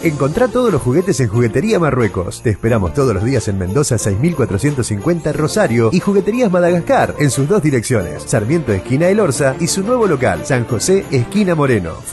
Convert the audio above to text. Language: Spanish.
Encontrá todos los juguetes en Juguetería Marruecos. Te esperamos todos los días en Mendoza 6450 Rosario y Jugueterías Madagascar en sus dos direcciones, Sarmiento esquina El Orza y su nuevo local, San José esquina Moreno.